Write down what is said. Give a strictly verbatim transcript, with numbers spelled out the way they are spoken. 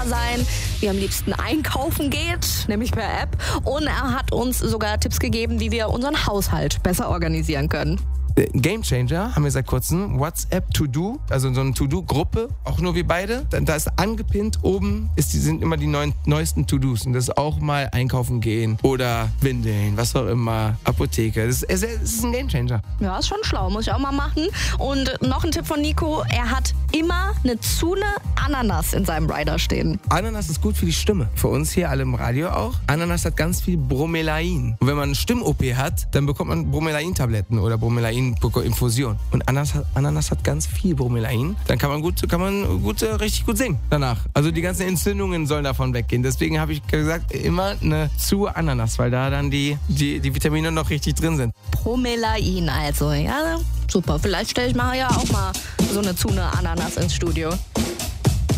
Unternehmer sein, wie er am liebsten einkaufen geht, nämlich per App. Und er hat uns sogar Tipps gegeben, wie wir unseren Haushalt besser organisieren können. Gamechanger haben wir seit kurzem. WhatsApp To-Do, also so eine To-Do-Gruppe, auch nur wir beide. Da, da ist angepinnt, oben ist, die, sind immer die neuen, neuesten To-Dos. Und das ist auch mal einkaufen gehen oder Windeln, was auch immer, Apotheke. Das ist, das ist ein Gamechanger. Ja, ist schon schlau, muss ich auch mal machen. Und noch ein Tipp von Nico, er hat immer eine Zune Ananas in seinem Rider stehen. Ananas ist gut für die Stimme. Für uns hier alle im Radio auch. Ananas hat ganz viel Bromelain. Und wenn man eine Stimm-O P hat, dann bekommt man Bromelain-Tabletten oder Bromelain-Infusion. Und Ananas hat, Ananas hat ganz viel Bromelain. Dann kann man gut, kann man gut, richtig gut singen danach. Also die ganzen Entzündungen sollen davon weggehen. Deswegen habe ich gesagt, immer eine zu Ananas, weil da dann die, die, die Vitamine noch richtig drin sind. Bromelain also, ja, super. Vielleicht stelle ich mal ja auch mal so eine Zune Ananas ins Studio.